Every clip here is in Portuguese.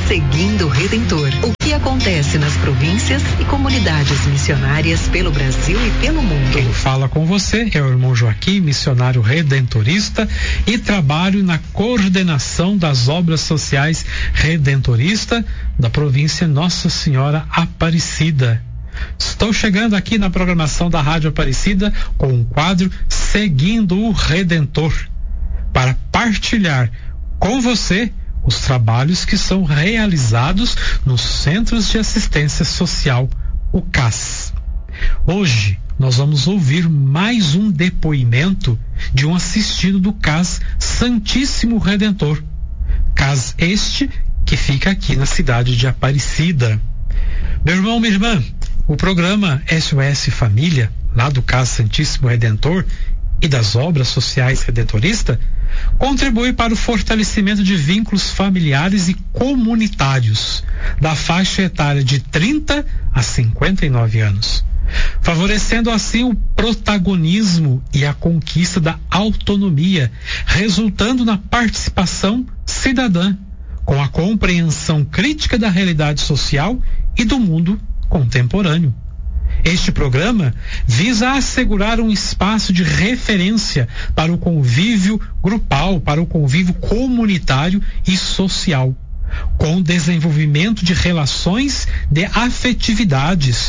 Seguindo o Redentor. O que acontece nas províncias e comunidades missionárias pelo Brasil e pelo mundo. Quem fala com você é o irmão Joaquim, missionário redentorista, e trabalho na coordenação das obras sociais redentorista da província Nossa Senhora Aparecida. Estou chegando aqui na programação da Rádio Aparecida com um quadro Seguindo o Redentor, para partilhar com você os trabalhos que são realizados nos Centros de Assistência Social, o CAS. Hoje nós vamos ouvir mais um depoimento de um assistido do CAS Santíssimo Redentor. CAS este que fica aqui na cidade de Aparecida. Meu irmão, minha irmã, o programa SOS Família, lá do CAS Santíssimo Redentor e das obras sociais redentoristas, contribui para o fortalecimento de vínculos familiares e comunitários da faixa etária de 30 a 59 anos, favorecendo assim o protagonismo e a conquista da autonomia, resultando na participação cidadã, com a compreensão crítica da realidade social e do mundo contemporâneo. Este programa visa assegurar um espaço de referência para o convívio grupal, para o convívio comunitário e social, com desenvolvimento de relações de afetividades,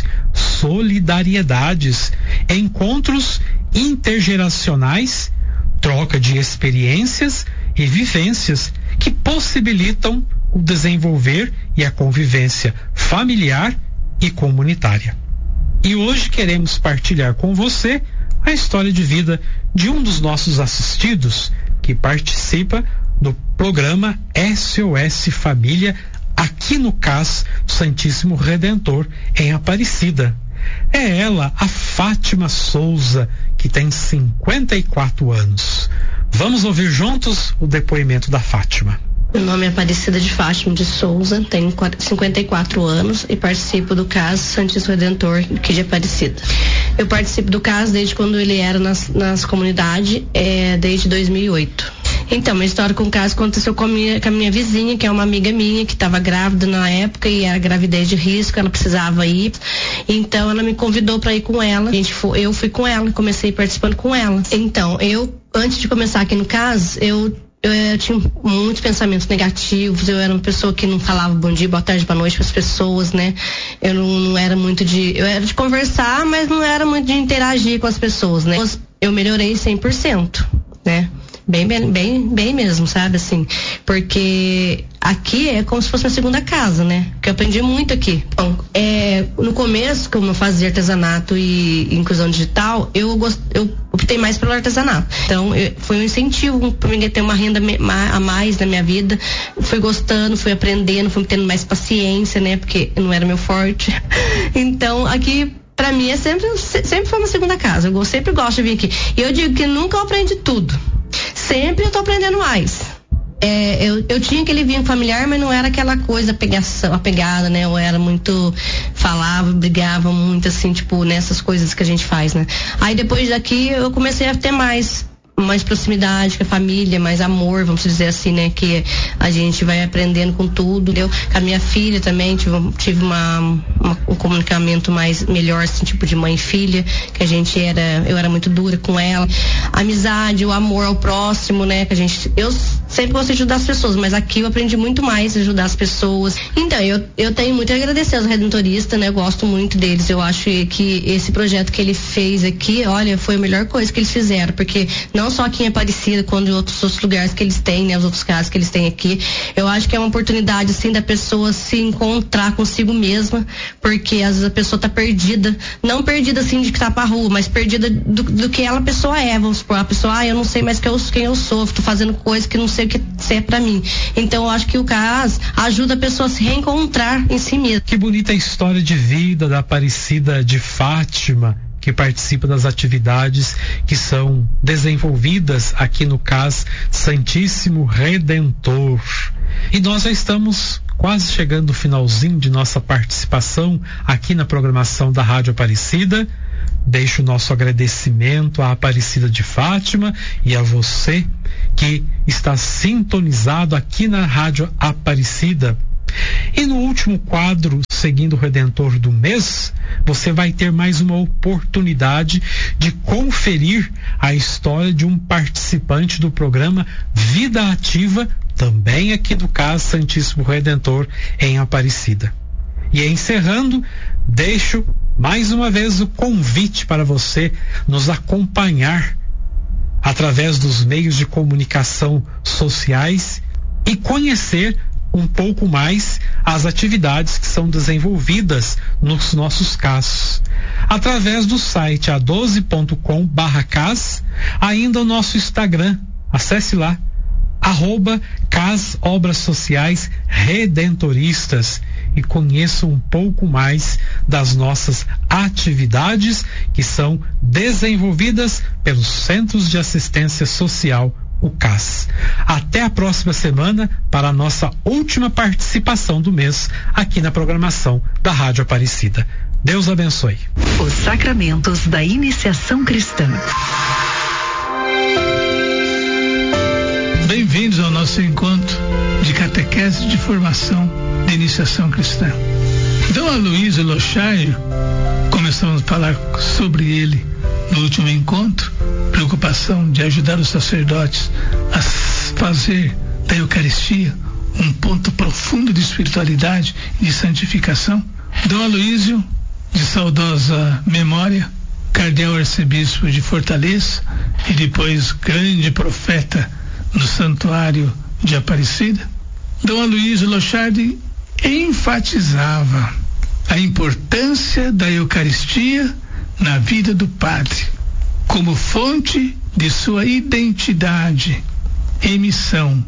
solidariedades, encontros intergeracionais, troca de experiências e vivências que possibilitam o desenvolver e a convivência familiar e comunitária. E hoje queremos partilhar com você a história de vida de um dos nossos assistidos que participa do programa SOS Família aqui no CAS Santíssimo Redentor em Aparecida. É ela, a Fátima Souza, que tem 54 anos. Vamos ouvir juntos o depoimento da Fátima. Meu nome é Aparecida de Fátima de Souza, tenho 54 anos e participo do CAS Santíssimo Redentor aqui de Aparecida. Eu participo do CAS desde quando ele era nas comunidades, desde 2008. Então, minha história com o CAS aconteceu com a minha vizinha, que é uma amiga minha, que estava grávida na época e era gravidez de risco, ela precisava ir. Então, ela me convidou para ir com ela. Eu fui com ela, comecei participando com ela. Então, antes de começar aqui no CAS, eu tinha muitos pensamentos negativos, eu era uma pessoa que não falava bom dia, boa tarde, boa noite para as pessoas, né? Eu não era muito eu era de conversar, mas não era muito de interagir com as pessoas, né? Eu melhorei 100%, né? Bem mesmo, sabe, assim, porque aqui é como se fosse uma segunda casa, né, que eu aprendi muito aqui. Bom, no começo, como eu fazia artesanato e inclusão digital, eu optei mais pelo artesanato, então foi um incentivo para mim ter uma renda a mais na minha vida. Fui gostando, fui aprendendo, fui tendo mais paciência, né, porque não era meu forte. Então, aqui pra mim sempre foi uma segunda casa, eu sempre gosto de vir aqui, e eu digo que nunca eu aprendi tudo. Sempre eu tô aprendendo mais. Eu tinha aquele vínculo familiar, mas não era aquela coisa apegada, né? Eu era muito, falava, brigava muito, assim, tipo, nessas coisas que a gente faz, né? Aí depois daqui eu comecei a ter mais proximidade com a família, mais amor, vamos dizer assim, né? Que a gente vai aprendendo com tudo, entendeu? Com a minha filha também tive um comunicamento melhor, assim, tipo de mãe e filha, que eu era muito dura com ela. A amizade, o amor ao próximo, né? Eu sempre gostei de ajudar as pessoas, mas aqui eu aprendi muito mais a ajudar as pessoas. Então, eu tenho muito a agradecer aos redentoristas, né? Eu gosto muito deles. Eu acho que esse projeto que ele fez aqui, olha, foi a melhor coisa que eles fizeram, porque não só aqui em Aparecida, quanto em outros lugares que eles têm, né? Os outros casos que eles têm aqui. Eu acho que é uma oportunidade, assim, da pessoa se encontrar consigo mesma, porque às vezes a pessoa tá perdida, não perdida assim de que tá pra rua, mas perdida do que ela pessoa é. Vamos supor, a pessoa, eu não sei mais quem eu sou, tô fazendo coisa que não sei o que é pra mim. Então eu acho que o CAS ajuda a pessoa a se reencontrar em si mesma. Que bonita história de vida da Aparecida de Fátima, que participa das atividades que são desenvolvidas aqui no CAS Santíssimo Redentor. E nós já estamos quase chegando no finalzinho de nossa participação aqui na programação da Rádio Aparecida. Deixo o nosso agradecimento à Aparecida de Fátima e a você que está sintonizado aqui na Rádio Aparecida. E no último quadro, Seguindo o Redentor do mês, você vai ter mais uma oportunidade de conferir a história de um participante do programa Vida Ativa, também aqui do CAS Santíssimo Redentor em Aparecida. E encerrando, deixo mais uma vez o convite para você nos acompanhar através dos meios de comunicação sociais e conhecer um pouco mais as atividades que são desenvolvidas nos nossos CAS. Através do site a12.com/CAS, ainda o nosso Instagram, acesse lá, @CAS Obras Sociais Redentoristas, e conheça um pouco mais das nossas atividades que são desenvolvidas pelos Centros de Assistência Social, o CAS. Até a próxima semana para a nossa última participação do mês aqui na programação da Rádio Aparecida. Deus abençoe. Os sacramentos da iniciação cristã. Bem-vindos ao nosso encontro de catequese de formação de iniciação cristã. Dom Aloysio Lochaio, começamos a falar sobre ele no último encontro, preocupação de ajudar os sacerdotes a fazer da Eucaristia um ponto profundo de espiritualidade e de santificação. Dom Aloysio, de saudosa memória, cardeal arcebispo de Fortaleza e depois grande profeta no santuário de Aparecida, Dom Aloysio Lochaio enfatizava a importância da Eucaristia na vida do padre, como fonte de sua identidade e missão.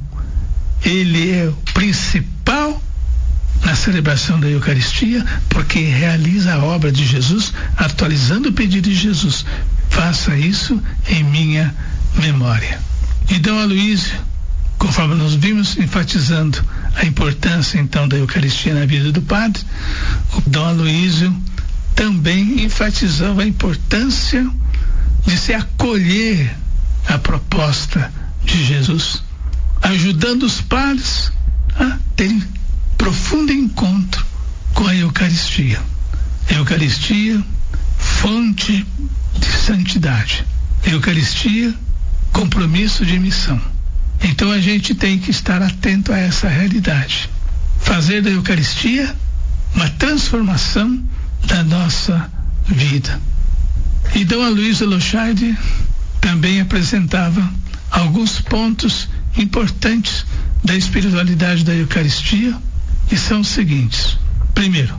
Ele é o principal na celebração da Eucaristia, porque realiza a obra de Jesus, atualizando o pedido de Jesus: faça isso em minha memória. E Dom Aloysio, conforme nós vimos, enfatizando a importância então da Eucaristia na vida do padre, o Dom Aloysio também enfatizava a importância de se acolher a proposta de Jesus, ajudando os padres a terem profundo encontro com a Eucaristia. Eucaristia, fonte de santidade. Eucaristia, compromisso de missão. Então a gente tem que estar atento a essa realidade. Fazer da Eucaristia uma transformação da nossa vida. E Dom Aloysio Lochaio também apresentava alguns pontos importantes da espiritualidade da Eucaristia, e são os seguintes. Primeiro,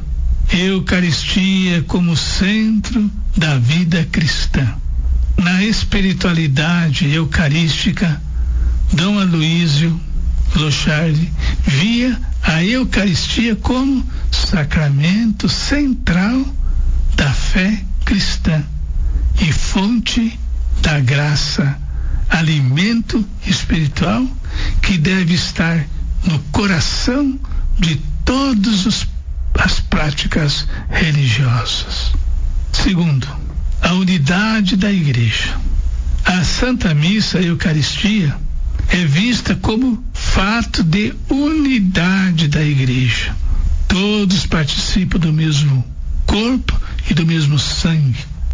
Eucaristia como centro da vida cristã. Na espiritualidade eucarística, Dom Aloysio Lochaio via a Eucaristia como sacramento central da fé cristã e fonte da graça, alimento espiritual que deve estar no coração de todas as práticas religiosas. Segundo, a unidade da Igreja. A Santa Missa, a Eucaristia, é vista como fato de unidade da Igreja. Todos participam do mesmo corpo e do mesmo sangue.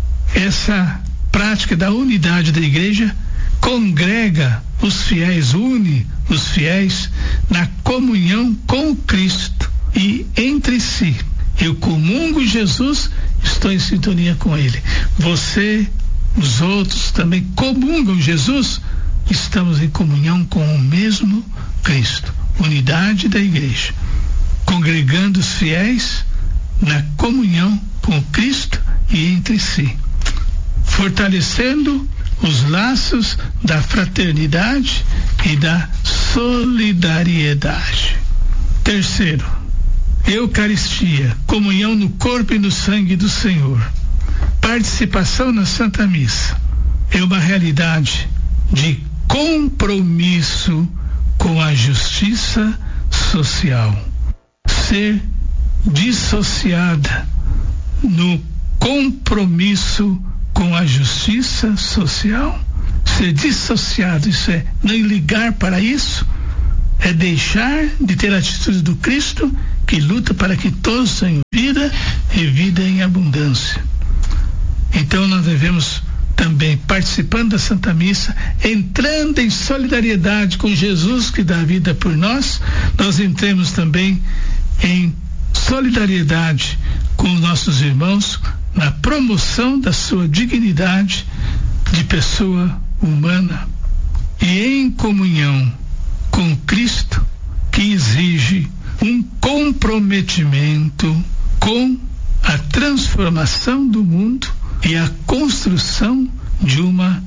Essa prática da unidade da Igreja congrega os fiéis, une os fiéis na comunhão com Cristo e entre si. Eu comungo Jesus, estou em sintonia com Ele. Você, os outros também comungam Jesus, estamos em comunhão com o mesmo Cristo. Unidade da Igreja, congregando os fiéis na comunhão com Cristo e entre si, fortalecendo os laços da fraternidade e da solidariedade. Terceiro, Eucaristia, comunhão no corpo e no sangue do Senhor. Participação na Santa Missa é uma realidade de compromisso com a justiça social. Ser dissociada no compromisso com a justiça social, ser dissociado, isso é não ligar para isso, é deixar de ter a atitude do Cristo que luta para que todos tenham vida e vida em abundância. Então nós devemos também, participando da Santa Missa, entrando em solidariedade com Jesus que dá a vida por nós, nós entremos também em solidariedade com os nossos irmãos na promoção da sua dignidade de pessoa humana e em comunhão com Cristo, que exige um comprometimento com a transformação do mundo e a construção de uma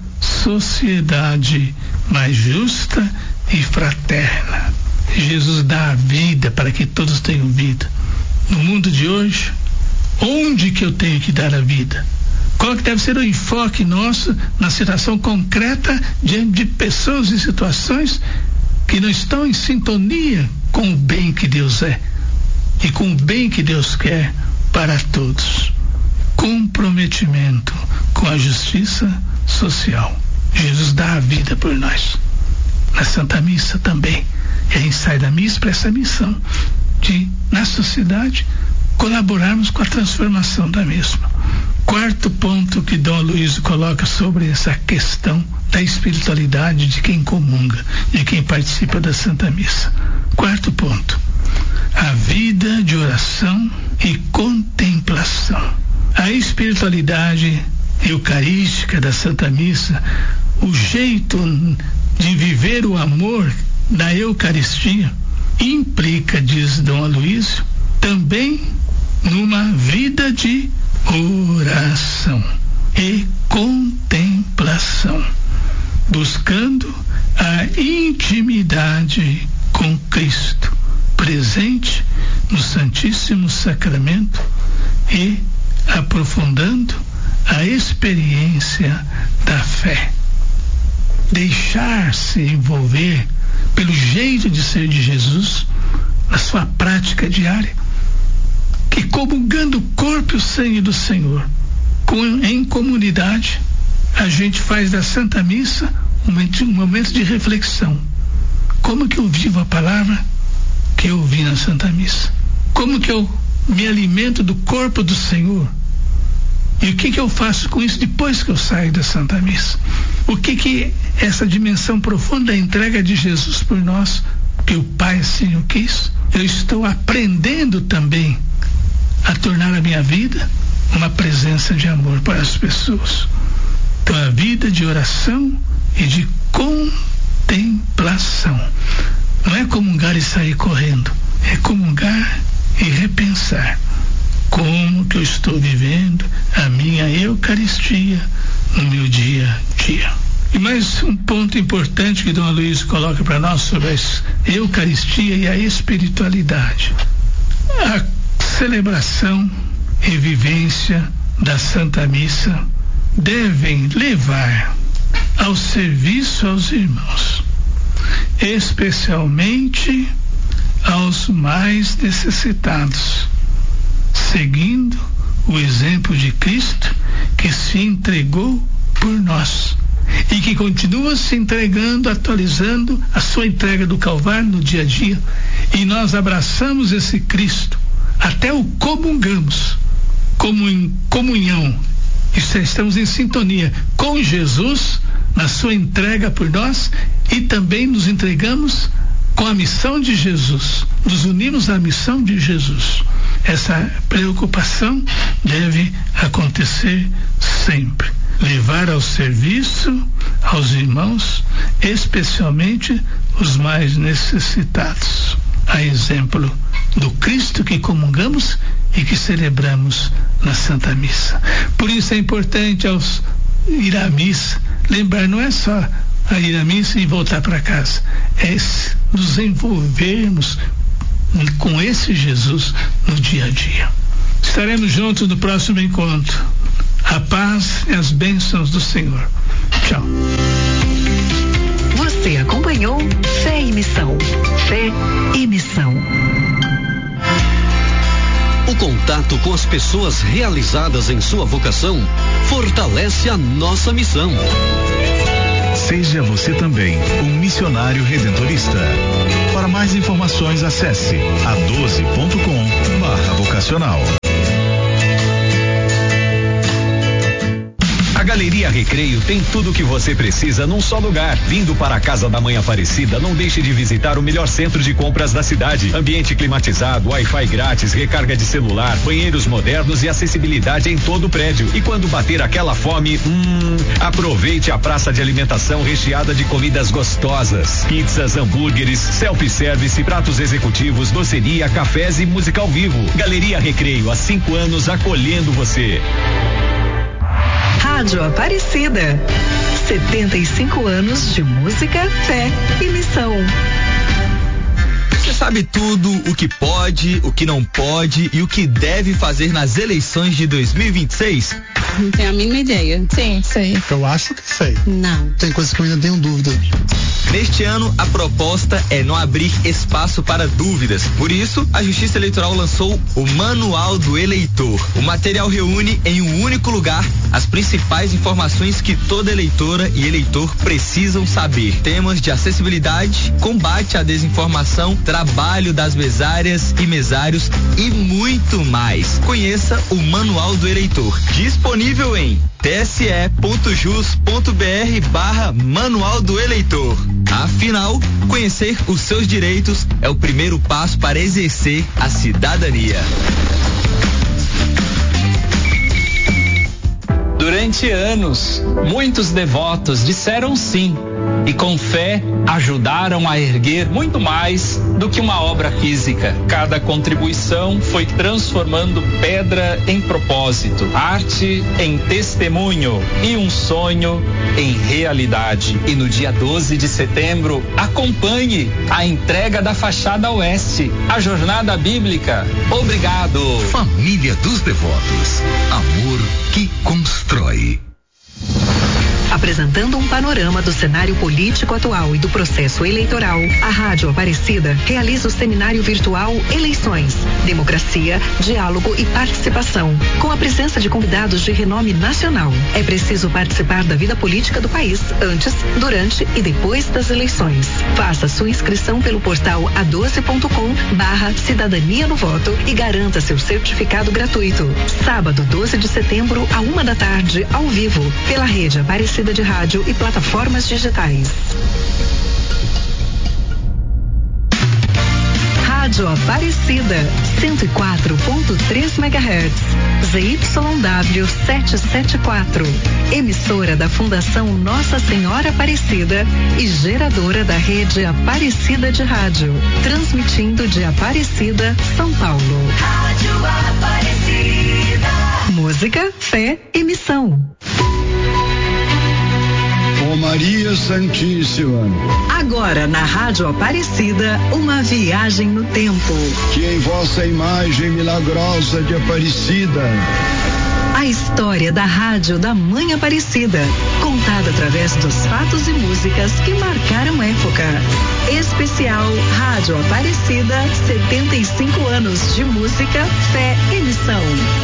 sociedade mais justa e fraterna. Jesus dá a vida para que todos tenham vida. No mundo de hoje, onde que eu tenho que dar a vida? Qual que deve ser o enfoque nosso na situação concreta diante de pessoas e situações que não estão em sintonia com o bem que Deus é e com o bem que Deus quer para todos? Comprometimento com a justiça social. Jesus dá a vida por nós. Na Santa Missa também. E a gente sai da missa para essa missão de, na sociedade, colaborarmos com a transformação da mesma. Quarto ponto que Dom Aloysio coloca sobre essa questão da espiritualidade de quem comunga, de quem participa da Santa Missa. Quarto ponto: a vida de oração e contemplação. A espiritualidade eucarística da Santa Missa, o jeito de viver o amor da Eucaristia, implica, diz Dom Aloysio, também numa vida de oração e contemplação, buscando a intimidade com Cristo, presente no Santíssimo Sacramento e aprofundando a experiência da fé. Deixar-se envolver pelo jeito de ser de Jesus na sua prática diária, que comungando o corpo e o sangue do Senhor, em comunidade, a gente faz da Santa Missa um momento de reflexão. Como que eu vivo a palavra que eu ouvi na Santa Missa? Como que eu me alimento do corpo do Senhor? E o que eu faço com isso depois que eu saio da Santa Missa? O que essa dimensão profunda da entrega de Jesus por nós, que o Pai assim o quis, eu estou aprendendo também a tornar a minha vida uma presença de amor para as pessoas. Então, a vida de oração e de contemplação. Não é comungar e sair correndo, é comungar e repensar como que eu estou vivendo a minha Eucaristia no meu dia a dia. E mais um ponto importante que Dom Aloysio coloca para nós sobre a Eucaristia e a espiritualidade. A celebração e vivência da Santa Missa devem levar ao serviço aos irmãos, especialmente aos mais necessitados, seguindo o exemplo de Cristo, que se entregou por nós e que continua se entregando, atualizando a sua entrega do Calvário no dia a dia. E nós abraçamos esse Cristo, até o comungamos, como em comunhão, estamos em sintonia com Jesus na sua entrega por nós, e também nos entregamos com a missão de Jesus, nos unimos à missão de Jesus. Essa preocupação deve acontecer sempre. Levar ao serviço aos irmãos, especialmente os mais necessitados. A exemplo do Cristo que comungamos e que celebramos na Santa Missa. Por isso é importante, ao ir à missa, lembrar, não é só a ir à missa e voltar para casa, é nos envolvermos com esse Jesus no dia a dia. Estaremos juntos no próximo encontro. A paz e as bênçãos do Senhor. Tchau. Você acompanhou Fé e Missão. Fé e Missão. O contato com as pessoas realizadas em sua vocação fortalece a nossa missão. Seja você também um missionário redentorista. Para mais informações, informações, acesse a12.com/vocacional. A Galeria Recreio tem tudo o que você precisa num só lugar. Vindo para a Casa da Mãe Aparecida, não deixe de visitar o melhor centro de compras da cidade. Ambiente climatizado, Wi-Fi grátis, recarga de celular, banheiros modernos e acessibilidade em todo o prédio. E quando bater aquela fome, aproveite a praça de alimentação recheada de comidas gostosas. Pizzas, hambúrgueres, self-service, pratos executivos, doceria, cafés e música ao vivo. Galeria Recreio, há 5 anos acolhendo você. Rádio Aparecida. 75 anos de música, fé e missão. Você sabe tudo o que pode, o que não pode e o que deve fazer nas eleições de 2026? Não tenho a mínima ideia. Sim, sei. Eu acho que sei. Não. Tem coisas que eu ainda tenho dúvida. Neste ano, a proposta é não abrir espaço para dúvidas. Por isso, a Justiça Eleitoral lançou o Manual do Eleitor. O material reúne em um único lugar as principais informações que toda eleitora e eleitor precisam saber. Temas de acessibilidade, combate à desinformação, trabalho das mesárias e mesários e muito mais. Conheça o Manual do Eleitor. Disponível em tse.jus.br/Manual do Eleitor. Afinal, conhecer os seus direitos é o primeiro passo para exercer a cidadania. Durante anos, muitos devotos disseram sim e com fé ajudaram a erguer muito mais do que uma obra física. Cada contribuição foi transformando pedra em propósito, arte em testemunho e um sonho em realidade. E no dia 12 de setembro, acompanhe a entrega da fachada oeste, a jornada bíblica. Obrigado. Família dos Devotos. Amor que constrói. Apresentando um panorama do cenário político atual e do processo eleitoral, a Rádio Aparecida realiza o seminário virtual Eleições, Democracia, Diálogo e Participação, com a presença de convidados de renome nacional. É preciso participar da vida política do país antes, durante e depois das eleições. Faça sua inscrição pelo portal a12.com/cidadania no voto e garanta seu certificado gratuito. Sábado, 12 de setembro, à 13h, ao vivo, pela Rede Aparecida de Rádio e plataformas digitais. Rádio Aparecida, 104.3 MHz, ZYW 774, emissora da Fundação Nossa Senhora Aparecida e geradora da rede Aparecida de Rádio, transmitindo de Aparecida, São Paulo. Rádio Aparecida. Música, fé e missão. Ó Maria Santíssima. Agora na Rádio Aparecida, uma viagem no tempo. Que em vossa imagem milagrosa de Aparecida. A história da Rádio da Mãe Aparecida, contada através dos fatos e músicas que marcaram época. Especial Rádio Aparecida, 75 anos de música, fé e missão.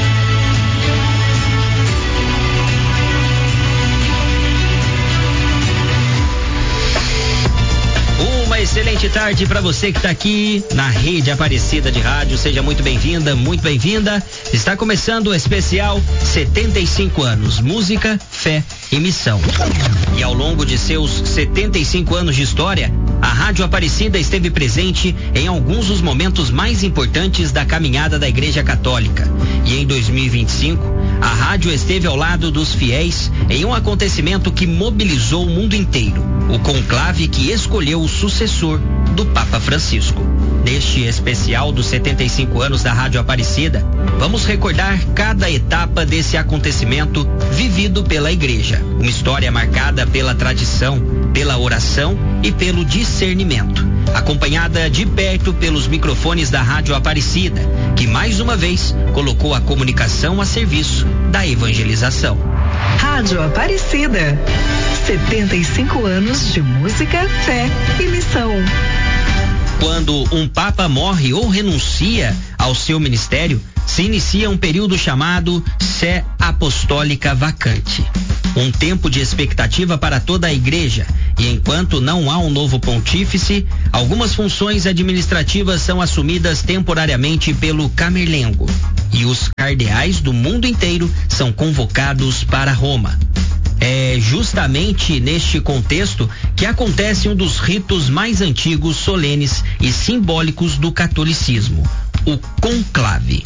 Uma excelente tarde para você que está aqui na Rede Aparecida de Rádio. Seja muito bem-vinda, muito bem-vinda. Está começando o especial 75 anos, música, fé e missão. E ao longo de seus 75 anos de história, a Rádio Aparecida esteve presente em alguns dos momentos mais importantes da caminhada da Igreja Católica. E em 2025, a rádio esteve ao lado dos fiéis em um acontecimento que mobilizou o mundo inteiro, o conclave que escolheu o sucessor do Papa Francisco. Neste especial dos 75 anos da Rádio Aparecida, vamos recordar cada etapa desse acontecimento vivido pela Igreja. Uma história marcada pela tradição, pela oração e pelo discernimento, acompanhada de perto pelos microfones da Rádio Aparecida, que mais uma vez colocou a comunicação a serviço da evangelização. Rádio Aparecida, 75 anos de música, fé e missão. Quando Quando um papa morre ou renuncia ao seu ministério, se inicia um período chamado Sé Apostólica Vacante. Um tempo de expectativa para toda a igreja, e enquanto não há um novo pontífice, algumas funções administrativas são assumidas temporariamente pelo Camerlengo, e os cardeais do mundo inteiro são convocados para Roma. É justamente neste contexto que acontece um dos ritos mais antigos, solenes e simbólicos do catolicismo, o conclave.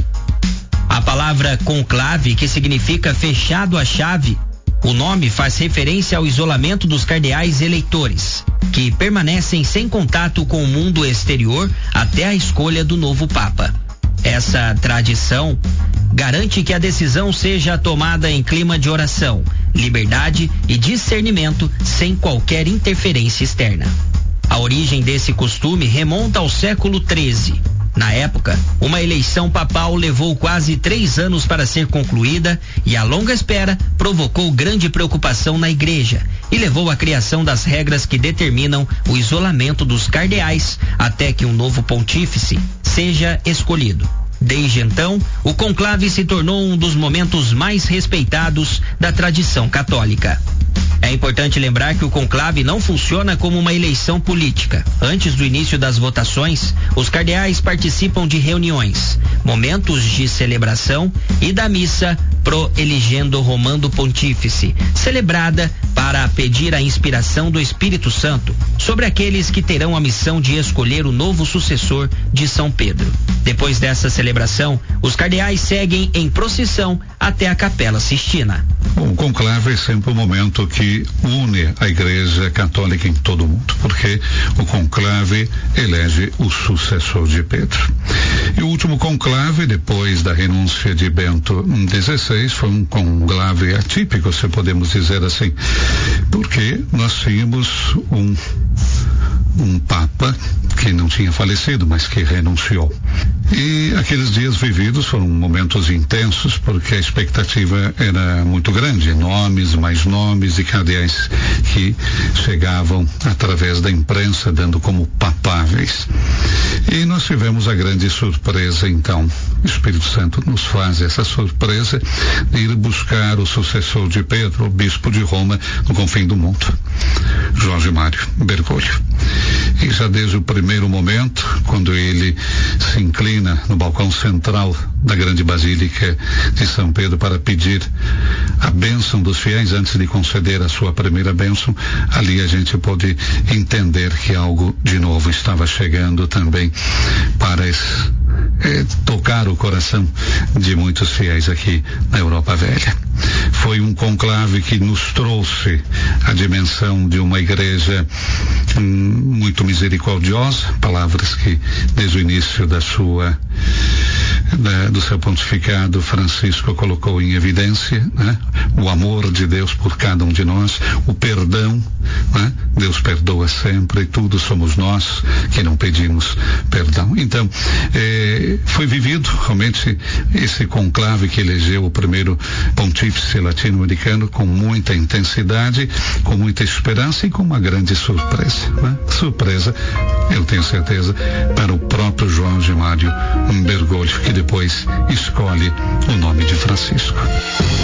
A palavra conclave, que significa fechado à chave, o nome faz referência ao isolamento dos cardeais eleitores, que permanecem sem contato com o mundo exterior até a escolha do novo papa. Essa tradição garante que a decisão seja tomada em clima de oração, liberdade e discernimento, sem qualquer interferência externa. A origem desse costume remonta ao século XIII. Na época, uma eleição papal levou quase 3 anos para ser concluída, e a longa espera provocou grande preocupação na igreja e levou à criação das regras que determinam o isolamento dos cardeais até que um novo pontífice seja escolhido. Desde então, o conclave se tornou um dos momentos mais respeitados da tradição católica. É importante lembrar que o conclave não funciona como uma eleição política. Antes do início das votações, os cardeais participam de reuniões, momentos de celebração e da missa pro elegendo Romano Pontífice, celebrada para pedir a inspiração do Espírito Santo sobre aqueles que terão a missão de escolher o novo sucessor de São Pedro. Depois dessa celebração, os cardeais seguem em procissão até a Capela Sistina. O conclave é sempre um momento que une a Igreja Católica em todo o mundo, porque o conclave elege o sucessor de Pedro. E o último conclave, depois da renúncia de Bento XVI, foi um conclave atípico, se podemos dizer assim, porque nós tínhamos um papa que não tinha falecido, mas que renunciou. E aqueles dias vividos foram momentos intensos, porque a expectativa era muito grande, nomes, mais nomes e cardeais que chegavam através da imprensa dando como papáveis. E nós tivemos a grande surpresa, então. O Espírito Santo nos faz essa surpresa de ir buscar o sucessor de Pedro, o bispo de Roma, no confim do mundo, Jorge Mário Bergoglio. E já desde o primeiro momento, quando ele se inclina no balcão central da grande basílica de São Pedro para pedir a bênção dos fiéis antes de conceder a sua primeira bênção, ali a gente pôde entender que algo de novo estava chegando também para tocar o coração de muitos fiéis aqui na Europa Velha. Foi um conclave que nos trouxe a dimensão de uma igreja muito misericordiosa, palavras que desde o início do seu pontificado Francisco colocou em evidência, né? O amor de Deus por cada um de nós, o perdão, né? Deus perdoa sempre, tudo somos nós que não pedimos perdão. Então, foi vivido realmente esse conclave que elegeu o primeiro pontífice latino-americano com muita intensidade, com muita esperança e com uma grande surpresa, né? Surpresa, eu tenho certeza, para o próprio Jorge Mário Bergoglio, que depois escolhe o nome de Francisco.